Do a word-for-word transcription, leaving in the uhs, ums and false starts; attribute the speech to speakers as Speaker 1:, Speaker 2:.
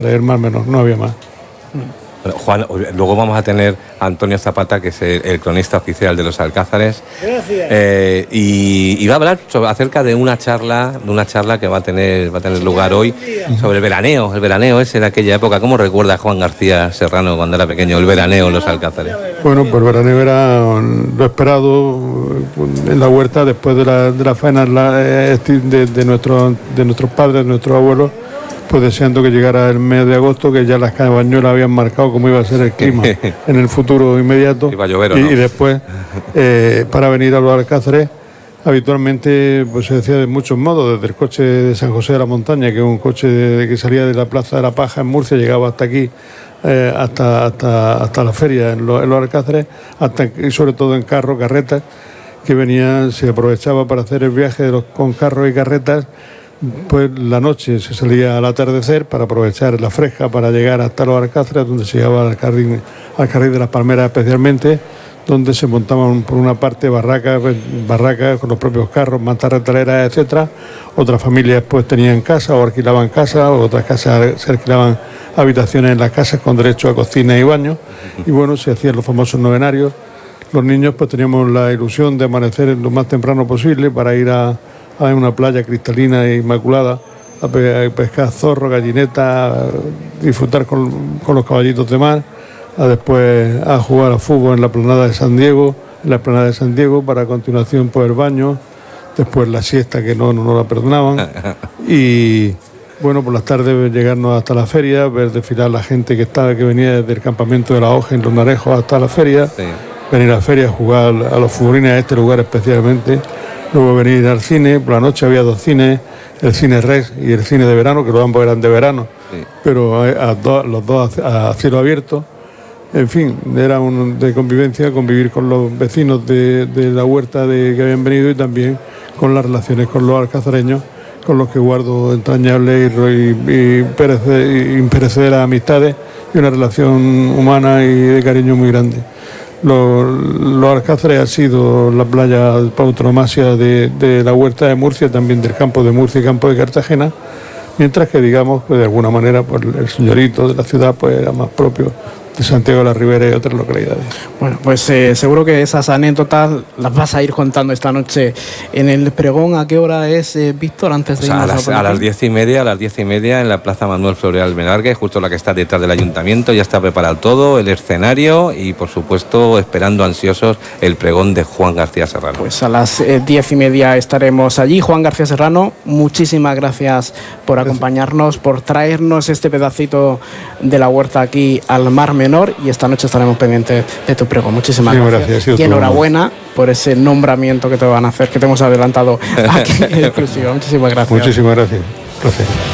Speaker 1: el Mar Menor, no había más.
Speaker 2: Bueno, Juan, luego vamos a tener a Antonio Zapata, que es el, el cronista oficial de los Alcázares.
Speaker 3: Gracias.
Speaker 2: Eh, y, y va a hablar sobre, acerca de una charla, de una charla que va a tener, va a tener lugar hoy sobre el veraneo, el veraneo ese de aquella época. ¿Cómo recuerda Juan García Serrano cuando era pequeño el veraneo en los Alcázares?
Speaker 1: Bueno, pues el veraneo era lo esperado en la huerta después de la, de la faena de, de, nuestro, de nuestros padres, de nuestros abuelos, pues deseando que llegara el mes de agosto, que ya las cabañuelas habían marcado cómo iba a ser el clima en el futuro inmediato.
Speaker 2: Iba a llover, ¿o
Speaker 1: y,
Speaker 2: no?
Speaker 1: y después, eh, para venir a los Alcázares, habitualmente pues se decía de muchos modos, desde el coche de San José de la Montaña, que es un coche de, que salía de la Plaza de la Paja en Murcia, llegaba hasta aquí, eh, hasta, hasta, hasta la feria en, lo, en los Alcázares, hasta, y sobre todo en carro, carretas, que venían, se aprovechaba para hacer el viaje de los, con carros y carretas. Pues la noche se salía al atardecer para aprovechar la fresca para llegar hasta los Alcázares, donde se llegaba al carril, al carril de las Palmeras especialmente, donde se montaban por una parte barracas, barracas con los propios carros, mantas retaleras, etcétera. Otras familias pues tenían casa o alquilaban casa, o otras casas se alquilaban habitaciones en las casas con derecho a cocina y baño. Y bueno, se hacían los famosos novenarios. Los niños pues teníamos la ilusión de amanecer lo más temprano posible para ir a Hay una playa cristalina e inmaculada, a pescar zorro, gallineta, a disfrutar con, con los caballitos de mar, a después a jugar a fútbol en la explanada de San Diego, en la explanada de San Diego, para a continuación pues el baño, después la siesta que no, no, no la perdonaban, y bueno, por las tardes llegarnos hasta la feria, ver desfilar la gente que estaba, que venía desde el campamento de la Hoja en Los Narejos hasta la feria, sí. Venir a la feria a jugar a los futbolines a este lugar especialmente. Luego venir al cine, por la noche había dos cines, el cine Rex y el cine de verano, que los ambos eran de verano, sí. Pero a, a do, los dos a, a cielo abierto. En fin, era un, de convivencia, convivir con los vecinos de, de la huerta de, que habían venido, y también con las relaciones con los alcazareños, con los que guardo entrañables y, y, y perece, imperecederas amistades y una relación humana y de cariño muy grande. Los, los Alcázares ha sido la playa por autonomasia de, de la huerta de Murcia, también del campo de Murcia y campo de Cartagena, mientras que digamos pues de alguna manera pues el señorito de la ciudad pues era más propio de Santiago de la Ribera y otras localidades.
Speaker 3: Bueno, pues eh, seguro que esas anécdotas las vas a ir contando esta noche en el pregón. ¿A qué hora es, eh, Víctor, antes de
Speaker 2: o sea,
Speaker 3: irnos
Speaker 2: a las, a las diez y media, a las diez y media en la Plaza Manuel Floreal Benargue, justo la que está detrás del ayuntamiento? Ya está preparado todo, el escenario y por supuesto esperando ansiosos el pregón de Juan García Serrano.
Speaker 3: Pues a las eh, diez y media estaremos allí. Juan García Serrano, muchísimas gracias por acompañarnos, por traernos este pedacito de la huerta aquí al Mar Menor, y esta noche estaremos pendientes de tu pregón. Muchísimas sí, gracias, gracias. Y enhorabuena por ese nombramiento que te van a hacer, que te hemos adelantado aquí en exclusiva. Muchísimas gracias.
Speaker 1: Muchísimas gracias. Gracias.